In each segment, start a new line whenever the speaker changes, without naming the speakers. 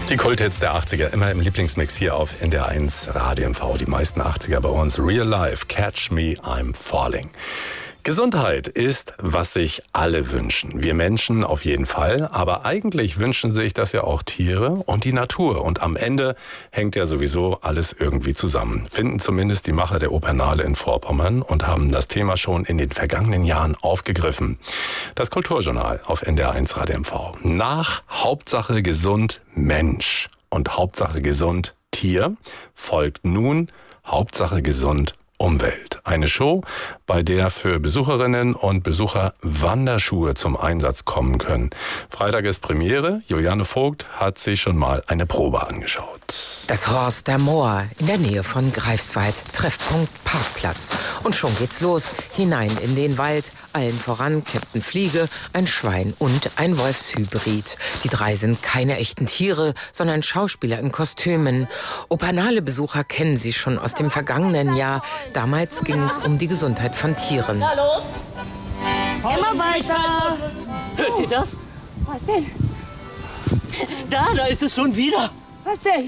Die Kulthits der 80er, immer im Lieblingsmix hier auf NDR1 Radio MV. Die meisten 80er bei uns. Real Life, Catch Me, I'm Falling. Gesundheit ist, was sich alle wünschen. Wir Menschen auf jeden Fall, aber eigentlich wünschen sich das ja auch Tiere und die Natur. Und am Ende hängt ja sowieso alles irgendwie zusammen. Finden zumindest die Macher der Opernale in Vorpommern und haben das Thema schon in den vergangenen Jahren aufgegriffen. Das Kulturjournal auf NDR1 Radio MV. Nach Hauptsache gesund Mensch und Hauptsache gesund Tier folgt nun Hauptsache gesund Umwelt. Eine Show, bei der für Besucherinnen und Besucher Wanderschuhe zum Einsatz kommen können. Freitag ist Premiere. Juliane Vogt hat sich schon mal eine Probe angeschaut.
Das Horster Moor in der Nähe von Greifswald. Treffpunkt Parkplatz. Und schon geht's los. Hinein in den Wald. Allen voran Captain Fliege, ein Schwein und ein Wolfshybrid. Die drei sind keine echten Tiere, sondern Schauspieler in Kostümen. Opernale-Besucher kennen sie schon aus dem vergangenen Jahr. Damals ging es um die Gesundheit von Tieren.
Na los!
Immer weiter!
Hört ihr das?
Was denn?
Da ist es schon wieder.
Was denn?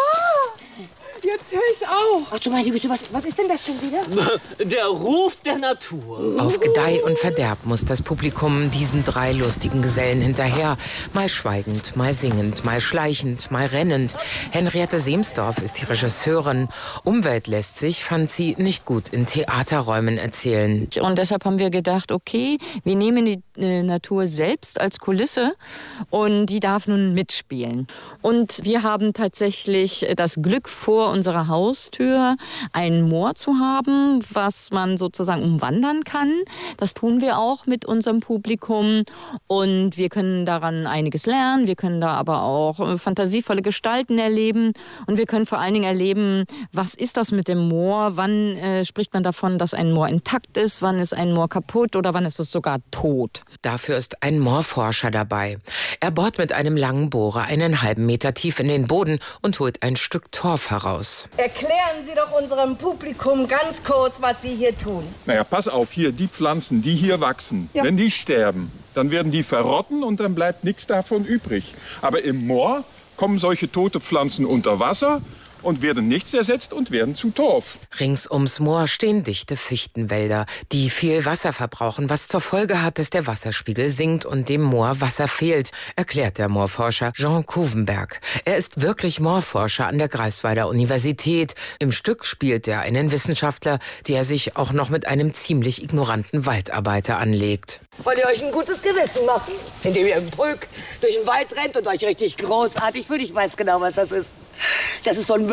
Ja! Jetzt höre ich auch.
Ach du meine Güte, was ist denn das schon wieder?
Der Ruf der Natur.
Auf Gedeih und Verderb muss das Publikum diesen drei lustigen Gesellen hinterher. Mal schweigend, mal singend, mal schleichend, mal rennend. Henriette Seemsdorf ist die Regisseurin. Umwelt lässt sich, fand sie, nicht gut in Theaterräumen erzählen.
Und deshalb haben wir gedacht, okay, wir nehmen die Natur selbst als Kulisse und die darf nun mitspielen. Und wir haben tatsächlich das Glück, vor unserer Haustür ein Moor zu haben, was man sozusagen umwandern kann. Das tun wir auch mit unserem Publikum und wir können daran einiges lernen. Wir können da aber auch fantasievolle Gestalten erleben und wir können vor allen Dingen erleben, was ist das mit dem Moor? Wann spricht man davon, dass ein Moor intakt ist? Wann ist ein Moor kaputt oder wann ist es sogar tot?
Dafür ist ein Moorforscher dabei. Er bohrt mit einem langen Bohrer einen halben Meter tief in den Boden und holt ein Stück Torf heraus.
Erklären Sie doch unserem Publikum ganz kurz, was Sie hier tun.
Naja, pass auf, hier, die Pflanzen, die hier wachsen, wenn die sterben, dann werden die verrotten und dann bleibt nichts davon übrig. Aber im Moor kommen solche tote Pflanzen unter Wasser und werden nichts ersetzt und werden zu Torf.
Rings ums Moor stehen dichte Fichtenwälder, die viel Wasser verbrauchen, was zur Folge hat, dass der Wasserspiegel sinkt und dem Moor Wasser fehlt, erklärt der Moorforscher Jean Kuvenberg. Er ist wirklich Moorforscher an der Greifswalder Universität. Im Stück spielt er einen Wissenschaftler, der sich auch noch mit einem ziemlich ignoranten Waldarbeiter anlegt.
Wollt ihr euch ein gutes Gewissen machen? Indem ihr im Pulk durch den Wald rennt und euch richtig großartig fühlt. Ich weiß genau, was das ist. Das ist so ein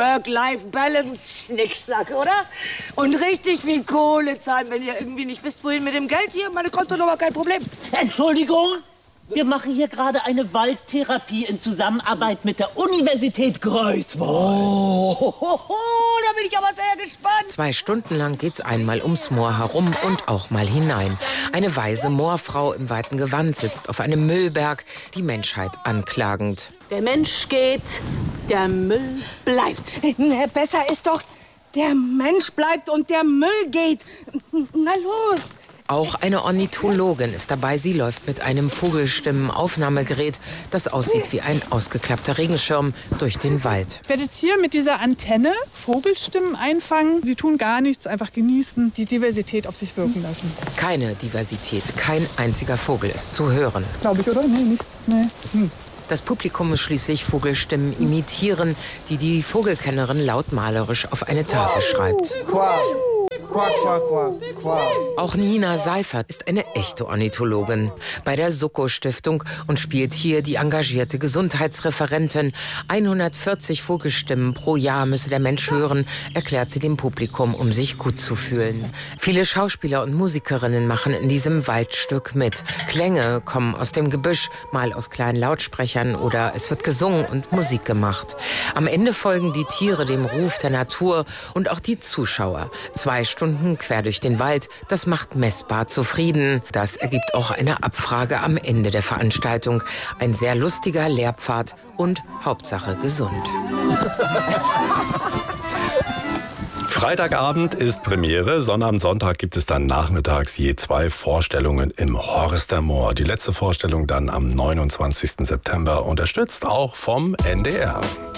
Work-Life-Balance-Schnickschnack, oder? Und richtig viel Kohle zahlen, wenn ihr irgendwie nicht wisst, wohin mit dem Geld. Hier, meine Kontonummer, kein Problem.
Entschuldigung, wir machen hier gerade eine Waldtherapie in Zusammenarbeit mit der Universität Greifswald.
Da bin ich aber sehr gespannt.
2 Stunden lang geht's einmal ums Moor herum und auch mal hinein. Eine weise Moorfrau im weiten Gewand sitzt auf einem Müllberg, die Menschheit anklagend.
Der Mensch geht, der Müll bleibt.
Besser ist doch, der Mensch bleibt und der Müll geht. Na los.
Auch eine Ornithologin ist dabei. Sie läuft mit einem Vogelstimmenaufnahmegerät, das aussieht wie ein ausgeklappter Regenschirm, durch den Wald.
Ich werde jetzt hier mit dieser Antenne Vogelstimmen einfangen. Sie tun gar nichts, einfach genießen, die Diversität auf sich wirken lassen.
Keine Diversität, kein einziger Vogel ist zu hören.
Glaube ich, oder? Nee, nichts. Nee.
Das Publikum muss schließlich Vogelstimmen imitieren, die die Vogelkennerin lautmalerisch auf eine Tafel schreibt. Auch Nina Seifert ist eine echte Ornithologin bei der Soko-Stiftung und spielt hier die engagierte Gesundheitsreferentin. 140 Vogelstimmen pro Jahr müsse der Mensch hören, erklärt sie dem Publikum, um sich gut zu fühlen. Viele Schauspieler und Musikerinnen machen in diesem Waldstück mit. Klänge kommen aus dem Gebüsch, mal aus kleinen Lautsprechern oder es wird gesungen und Musik gemacht. Am Ende folgen die Tiere dem Ruf der Natur und auch die Zuschauer. 2 Stunden quer durch den Wald, das macht messbar zufrieden. Das ergibt auch eine Abfrage am Ende der Veranstaltung. Ein sehr lustiger Lehrpfad und Hauptsache gesund.
Freitagabend ist Premiere, Sonnabend, Sonntag gibt es dann nachmittags je 2 Vorstellungen im Horstermoor. Die letzte Vorstellung dann am 29. September, unterstützt auch vom NDR.